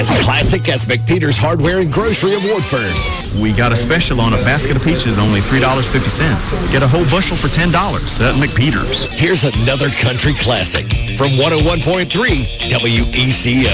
As classic as McPeter's Hardware and Grocery of Woodford. We got a special on a basket of peaches, only $3.50. Get a whole bushel for $10 at McPeter's. Here's another country classic from 101.3 WECO.